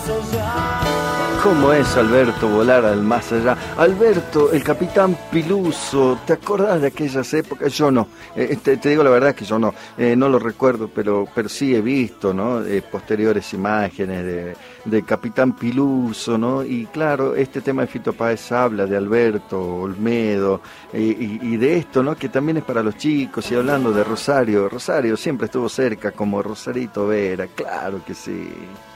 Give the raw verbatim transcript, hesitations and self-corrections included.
¿Cómo es, Alberto, volar al más allá? Alberto, el capitán Piluso, ¿te acordás de aquellas épocas? Yo no, eh, te, te digo la verdad que yo no, eh, no lo recuerdo, pero, pero sí he visto, ¿no? Eh, posteriores imágenes de, de capitán Piluso, ¿no? Y claro, este tema de Fito Páez habla de Alberto Olmedo eh, y, y de esto, ¿no? Que también es para los chicos, y hablando de Rosario, Rosario siempre estuvo cerca como Rosarito Vera, claro que sí.